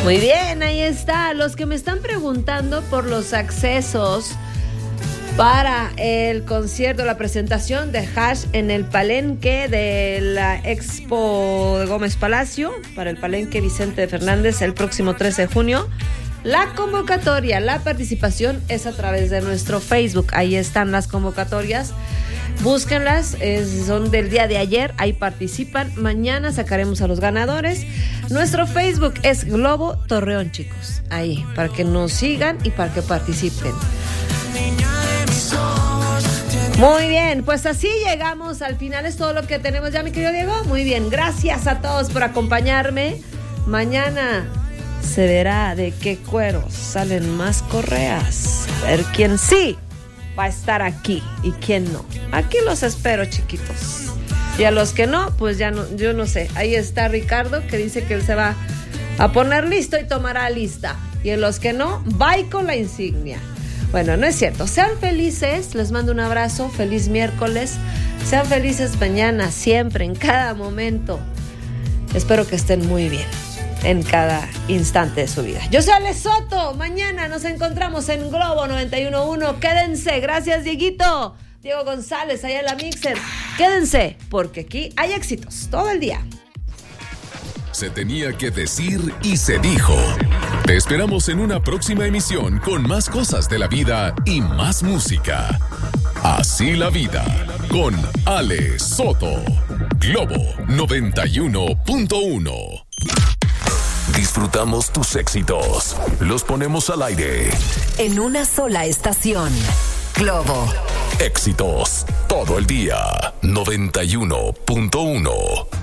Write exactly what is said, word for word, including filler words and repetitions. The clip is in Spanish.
Muy bien, ahí está. Los que me están preguntando por los accesos para el concierto, la presentación de Hash en el Palenque de la Expo de Gómez Palacio, para el Palenque Vicente Fernández el próximo trece de junio. La convocatoria, la participación es a través de nuestro Facebook. Ahí están las convocatorias. Búsquenlas, es, son del día de ayer, ahí participan. Mañana sacaremos a los ganadores. Nuestro Facebook es Globo Torreón, chicos. Ahí, para que nos sigan y para que participen. Muy bien, pues así llegamos al final. Es todo lo que tenemos ya, mi querido Diego. Muy bien, gracias a todos por acompañarme. Mañana se verá de qué cueros salen más correas. A ver quién sí va a estar aquí y quién no. Aquí los espero, chiquitos. Y a los que no, pues ya no, yo no sé. Ahí está Ricardo, que dice que él se va a poner listo y tomará lista. Y en los que no, bye con la insignia. Bueno, no es cierto. Sean felices, les mando un abrazo. Feliz miércoles. Sean felices mañana, siempre, en cada momento. Espero que estén muy bien en cada instante de su vida. Yo soy Ale Soto. Mañana nos encontramos en Globo noventa y uno punto uno. Quédense. Gracias, Dieguito. Diego González, allá en la Mixer. Quédense, porque aquí hay éxitos todo el día. Se tenía que decir y se dijo. Te esperamos en una próxima emisión con más cosas de la vida y más música. Así la vida, con Ale Soto. Globo noventa y uno punto uno. Disfrutamos tus éxitos. Los ponemos al aire. En una sola estación. Globo. Éxitos todo el día. noventa y uno punto uno.